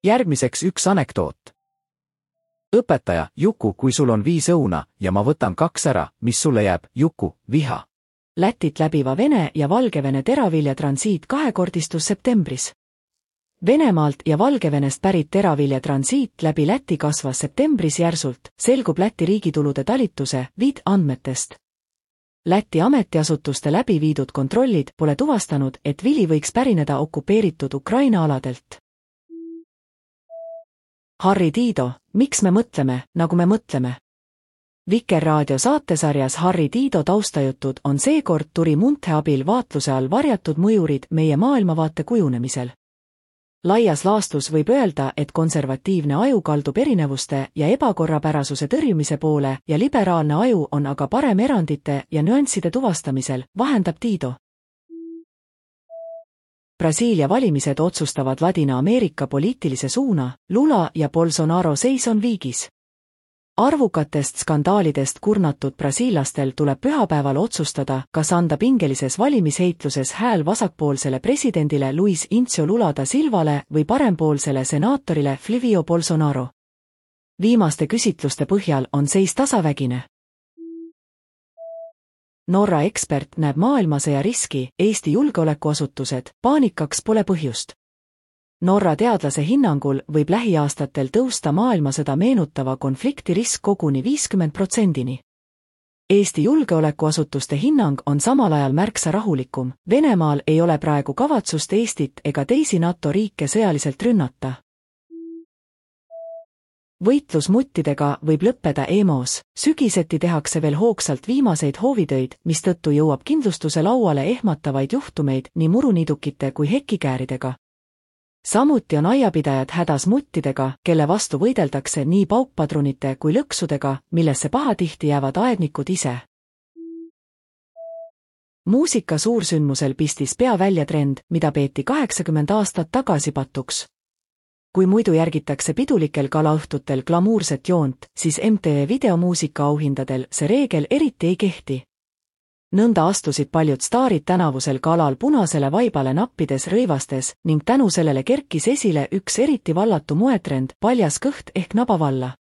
Järgmiseks üks anekdoot. Õpetaja, Juku, kui sul on 5 õuna ja ma võtan 2 ära, mis sulle jääb, Juku, viha. Lätit läbiva Vene ja Valgevene teravilja transiit kahekordistus septembris. Venemaalt ja Valgevenest pärit teravilja transiit läbi Läti kasvas septembris järsult, selgub Läti riigitulude talituse VID andmetest. Läti ametiasutuste läbi viidud kontrollid pole tuvastanud, et vili võiks pärineda okupeeritud Ukraina aladelt. Harri Tiido, miks me mõtleme, nagu me mõtleme? Vikerraadio saatesarjas Harri Tiido taustajutud on seekord Turi Munthe abil vaatluse all varjatud mõjurid meie maailmavaate kujunemisel. Laias laastus võib öelda, et konservatiivne aju kaldub erinevuste ja ebakorrapärasuse tõrjumise poole ja liberaalne aju on aga parem erandite ja nüansside tuvastamisel, vahendab Tiido. Brasiilia valimised otsustavad Ladina-Ameerika poliitilise suuna, Lula ja Bolsonaro seis on viigis. Arvukatest skandaalidest kurnatud brasiillastel tuleb pühapäeval otsustada, kas anda pingelises valimisheitluses hääl vasakpoolsele presidendile Luis Incio Lula da Silvale või parempoolsele senaatorile Flivio Bolsonaro. Viimaste küsitluste põhjal on seis tasavägine. Norra ekspert näeb maailmasõja riski, Eesti julgeolekuasutused, paanikaks pole põhjust. Norra teadlase hinnangul võib lähiaastatel tõusta maailmasõda meenutava konflikti risk koguni 50%. Eesti julgeolekuasutuste hinnang on samal ajal märksa rahulikum. Venemaal ei ole praegu kavatsust Eestit ega teisi NATO riike sõjaliselt rünnata. Võitlus muttidega võib lõppeda EMO-s. Sügiseti tehakse veel hoogsalt viimaseid hoovitöid, mistõttu jõuab kindlustuse lauale ehmatavaid juhtumeid nii muruniidukite kui hekkikääridega. Samuti on aiapidajad hädas muttidega, kelle vastu võideldakse nii paukpadrunite kui lõksudega, millesse pahatihti jäävad aednikud ise. Muusika suursündmusel pistis pea välja trend, mida peeti 80 aastat tagasi patuks. Kui muidu järgitakse pidulikel galaõhtutel glamuurset joont, siis MTV videomuusika auhindadel see reegel eriti ei kehti. Nõnda astusid paljud staarid tänavusel galal punasele vaibale nappides rõivastes ning tänu sellele kerkis esile üks eriti vallatu moetrend, paljas kõht ehk nabavalla.